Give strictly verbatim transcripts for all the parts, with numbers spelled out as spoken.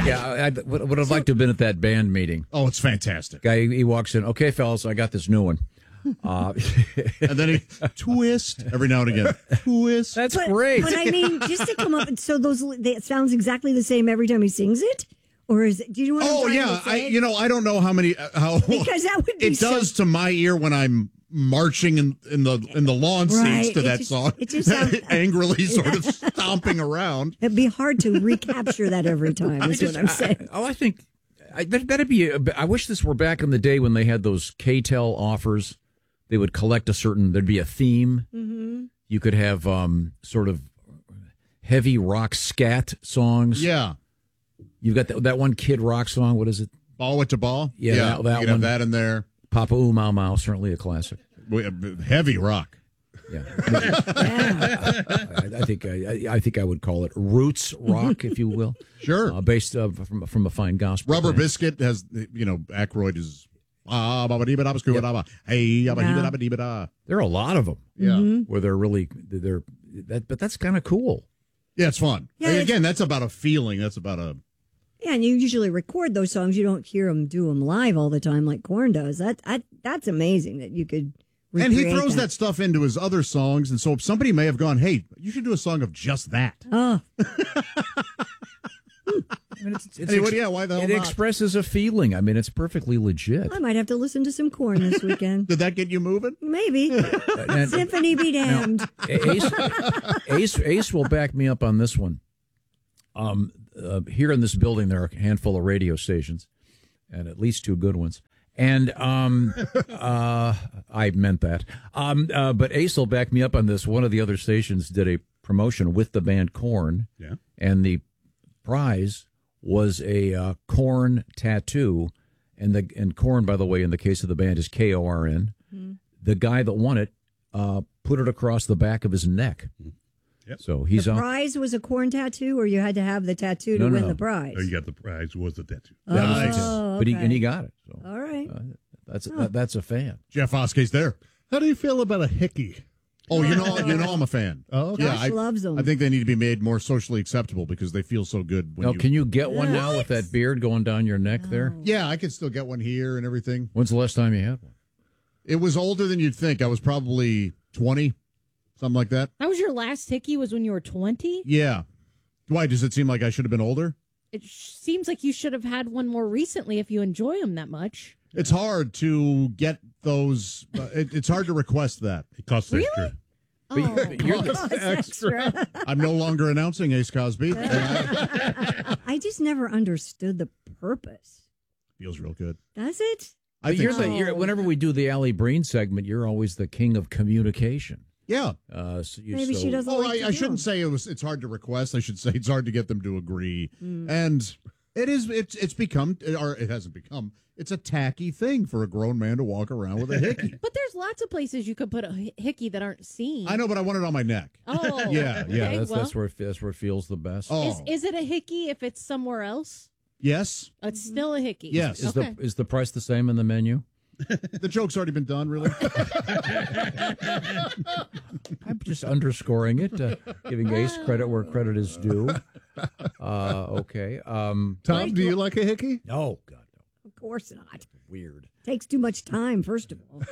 Yeah, I, I would, would have liked to have been at that band meeting. Oh, it's fantastic. Guy, he walks in. Okay, fellas, I got this new one. Uh, and then he twist every now and again. Twist. That's but, great. But I mean, just to come up, and so those they, it sounds exactly the same every time he sings it, or is it? Do you know what? Oh I'm yeah, I you know I don't know how many uh, how because that would be it so, does to my ear when I'm marching in, in the in the lawn right. seats to it that just, song. It just sounds angrily sort of stomping around. It'd be hard to recapture that every time. Is just, what I'm saying. I, oh, I think I, that, that'd be. A, I wish this were back in the day when they had those K T E L offers. They would collect a certain. There'd be a theme. Mm-hmm. You could have um, sort of heavy rock scat songs. Yeah, you've got that, that one Kid Rock song. What is it? Ball with the ball. Yeah, yeah that, that you could one. Have that in there. Papa Ooh Mau Mau, certainly a classic. Heavy rock. Yeah, yeah. I, I think I, I think I would call it roots rock, if you will. Sure, uh, based uh, from from a fine gospel. Rubber band. Biscuit has, you know, Aykroyd is. Ah, yep. Hey, yeah. There are a lot of them. Yeah, mm-hmm. where they're really they're that, but that's kind of cool. Yeah, it's fun. Yeah, I mean, it's, again, that's about a feeling. That's about a. Yeah, and you usually record those songs. You don't hear them do them live all the time like Korn does. That, I, that's amazing that you could. And he throws that. that stuff into his other songs, and so somebody may have gone, "Hey, you should do a song of just that." Oh. I mean, it's, it's anyway, ex- yeah, why the hell it not? expresses a feeling. I mean, it's perfectly legit. I might have to listen to some Korn this weekend. Did that get you moving? Maybe. And, Symphony be damned. Ace, Ace, Ace will back me up on this one. Um, uh, here in this building, there are a handful of radio stations, and at least two good ones. And um, uh, I meant that. Um, uh, but Ace will back me up on this. One of the other stations did a promotion with the band Korn, yeah, and the prize was a uh, Korn tattoo, and the and Korn, by the way, in the case of the band, is K O R N. Mm-hmm. The guy that won it uh, put it across the back of his neck. Yep. So he's the on. prize was a Korn tattoo, or you had to have the tattoo to No, no, win no. the prize. Oh, you got the prize. Was the tattoo? Oh, That was the tattoo. okay. But he and he got it. So all right. uh, that's that, that's a fan. Jeff Oskey's there. How do you feel about a hickey? Oh, you know, you know, I'm a fan. Oh, okay. yeah, Josh I, loves them. I think they need to be made more socially acceptable because they feel so good. When Now, you, can you get one now with that beard going down your neck there? Yeah, I could still get one here and everything. When's the last time you had one? It was older than you'd think. I was probably twenty, something like that. That was your last hickey was when you were twenty? Yeah. Why, does it seem like I should have been older? It sh- seems like you should have had one more recently if you enjoy them that much. It's hard to get those. Uh, it, it's hard to request that. It costs Really? extra. But Oh. you're, you're the, Oh, it's extra. I'm no longer announcing Ace Cosby. I just never understood the purpose. Feels real good. Does it? I but think you're so. the, you're, whenever we do the Allie Breen segment, you're always the king of communication. Yeah. Uh, so you, Maybe so, she doesn't Oh, like I, to I do shouldn't them. say it was. It's hard to request. I should say it's hard to get them to agree. Mm. And it is. It's it's become, or it hasn't become. It's a tacky thing for a grown man to walk around with a hickey. But there's lots of places you could put a hi- hickey that aren't seen. I know, but I want it on my neck. Oh. Yeah, Yeah, Okay, that's well, that's where it, that's where it feels the best. Oh, Is, is it a hickey if it's somewhere else? yes. It's still a hickey. Yes. Is Okay. the is the price the same in the menu? The joke's already been done. Really. I'm just underscoring it, uh, giving Ace credit where credit is due. Uh, okay. Um, Tom, do you like a hickey? no, God, no. Of course not. Weird. Takes too much time, first of all.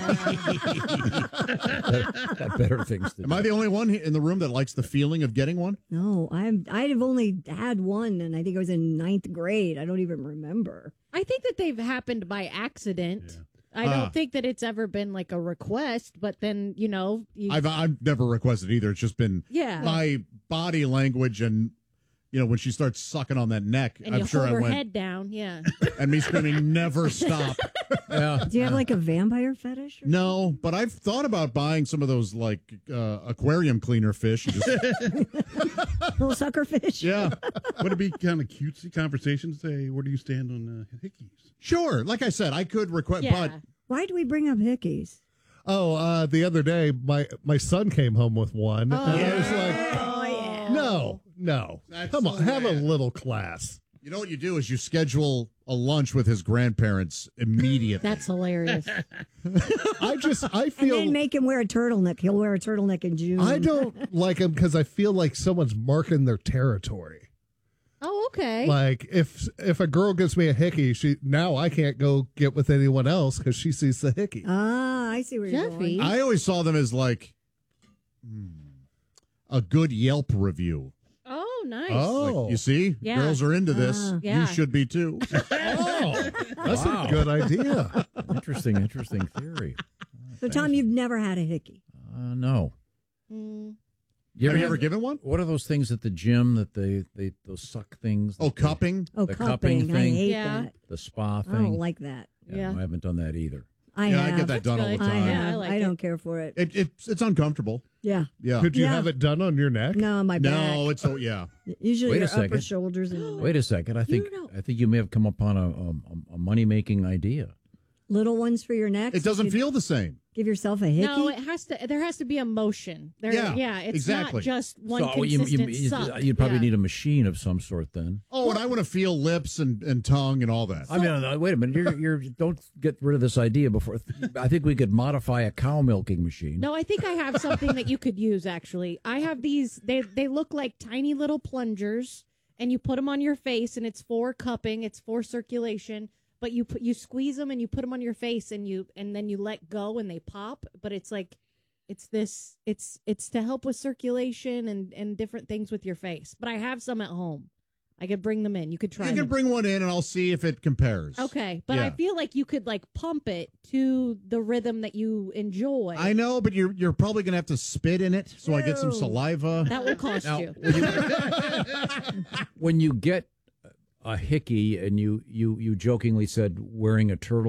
Got better things to do. Am I the only one in the room that likes the feeling of getting one? No, I'm, I'd have only had one, and I think I was in ninth grade. I don't even remember. I think that they've happened by accident. I don't Ah. think that it's ever been like a request, but then, you know. You, I've I've never requested either. It's just been Yeah. my body language and. You know, when she starts sucking on that neck, and I'm you sure hold I her went, head down. Yeah. and me screaming, never stop. Yeah. Do you have like a vampire fetish? Or No, but I've thought about buying some of those like uh, aquarium cleaner fish. And just, little sucker fish? yeah, Would it be kind of cutesy conversation to say, where do you stand on uh, hickeys? sure. Like I said, I could request, Yeah. but Why do we bring up hickeys? Oh, uh, the other day, my my son came home with one, and I was like, Oh, yeah. no, no, That's come on, so have a bad. little class. you know what you do is you schedule a lunch with his grandparents immediately. That's hilarious. I just, I And feel, then make him wear a turtleneck. He'll wear a turtleneck in June. I don't like him because I feel like someone's marking their territory. Oh, okay. Like if if a girl gives me a hickey, she now I can't go get with anyone else because she sees the hickey. Ah, I see where you're Jeffy. going. I always saw them as like hmm, a good Yelp review. Oh, nice. Oh, Like, you see, Yeah. girls are into this. Ah. Yeah. You should be too. oh, that's Wow. a good idea. Interesting, interesting theory. So, Tom, you've never had a hickey. Uh, no. Mm. You Have you ever given one? What are those things at the gym that they, they those suck things? Oh, that they- cupping. Oh, The cupping. cupping I thing? hate Yeah. that. the spa I thing? don't like that. Yeah. no, I haven't done that either. I yeah, have. I get that done all the good. I time. have. Yeah, I I, like don't it. care for it. It, it's it's uncomfortable. Yeah. Yeah. Could you Yeah. have it done on your neck? No, my back. No, it's so yeah. Usually Wait a your upper second. shoulders and Wait a second. I think know- I think you may have come upon a a, a money making idea. little ones for your neck. It doesn't You feel the same. Give yourself a hickey. No, it has to. There has to be a motion. There, Yeah, yeah. It's exactly. not just one so you, consistent you, suck. would probably Yeah. need a machine of some sort then. Oh, and I want to feel lips and, and tongue and all that. I mean, uh, wait a minute. You're, you're don't get rid of this idea before. I think we could modify a cow milking machine. No, I think I have something that you could use. Actually, I have these. They they look like tiny little plungers, and you put them on your face, and it's for cupping. It's for circulation. But you put you squeeze them and you put them on your face, and you and then you let go, and they pop. But it's like, it's this. It's it's to help with circulation and and different things with your face. But I have some at home. I could bring them in. You could try. You can them. bring one in, and I'll see if it compares. Okay, but I Yeah. feel like you could like pump it to the rhythm that you enjoy. I know, but you're you're probably gonna have to spit in it, so I get some Ew. saliva. That will cost Now, you. when you, when you get a hickey and you, you, you jokingly said wearing a turtle